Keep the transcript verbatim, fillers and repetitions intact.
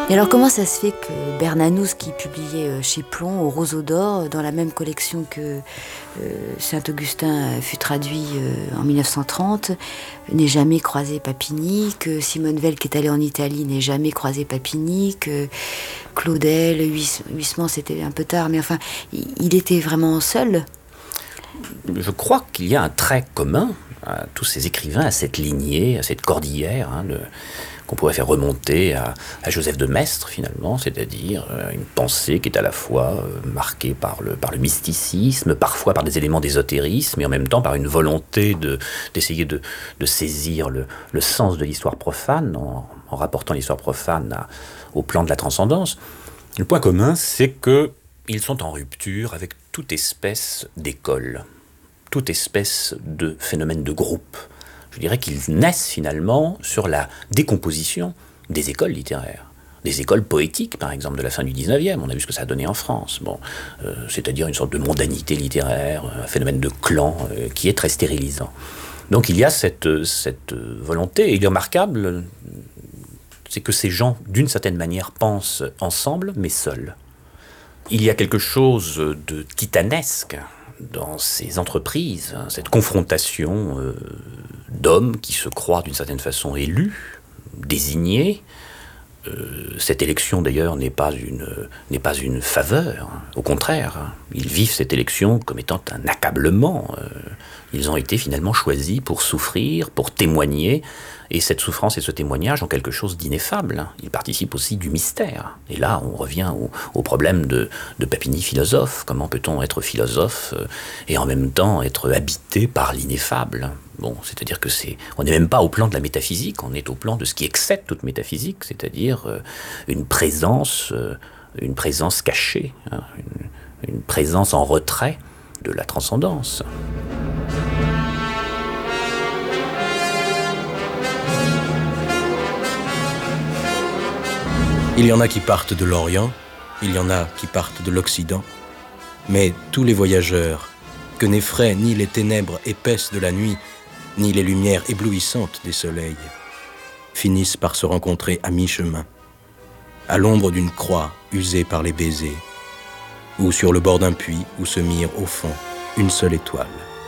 Et alors comment ça se fait que Bernanos, qui publiait chez Plomb, au Roseau d'Or, dans la même collection que euh, Saint-Augustin fut traduit euh, en mille neuf cent trente, n'ait jamais croisé Papini, que Simone Veil, qui est allée en Italie, n'ait jamais croisé Papini, que Claudel, Huysmans, c'était un peu tard, mais enfin, il était vraiment seul? Je crois qu'il y a un trait commun à tous ces écrivains, à cette lignée, à cette cordillère, hein, de... qu'on pourrait faire remonter à, à Joseph de Maistre, finalement, c'est-à-dire euh, une pensée qui est à la fois euh, marquée par le, par le mysticisme, parfois par des éléments d'ésotérisme, mais en même temps par une volonté de, d'essayer de, de saisir le, le sens de l'histoire profane, en, en rapportant l'histoire profane à, au plan de la transcendance. Le point commun, c'est qu'ils sont en rupture avec toute espèce d'école, toute espèce de phénomène de groupe. Je dirais qu'ils naissent finalement sur la décomposition des écoles littéraires, des écoles poétiques, par exemple, de la fin du dix-neuvième. On a vu ce que ça a donné en France. Bon, euh, c'est-à-dire une sorte de mondanité littéraire, un phénomène de clan euh, qui est très stérilisant. Donc il y a cette, cette volonté. Et il est remarquable, c'est que ces gens, d'une certaine manière, pensent ensemble, mais seuls. Il y a quelque chose de titanesque dans ces entreprises, hein, cette confrontation euh, d'hommes qui se croient d'une certaine façon élus, désignés. Euh, cette élection d'ailleurs n'est pas une, n'est pas une faveur, hein. Au contraire, hein. Ils vivent cette élection comme étant un accablement. Euh, ils ont été finalement choisis pour souffrir, pour témoigner, et cette souffrance et ce témoignage ont quelque chose d'ineffable, hein. Ils participent aussi du mystère. Et là, on revient au, au problème de, de Papini philosophe. Comment peut-on être philosophe euh, et en même temps être habité par l'ineffable? Bon, c'est-à-dire que c'est, on n'est même pas au plan de la métaphysique, on est au plan de ce qui excède toute métaphysique, c'est-à-dire euh, une présence, euh, une présence cachée, hein, une, une présence en retrait de la transcendance. Il y en a qui partent de l'Orient, il y en a qui partent de l'Occident, mais tous les voyageurs, que n'effraient ni les ténèbres épaisses de la nuit, ni les lumières éblouissantes des soleils, finissent par se rencontrer à mi-chemin, à l'ombre d'une croix usée par les baisers, ou sur le bord d'un puits où se mire au fond une seule étoile.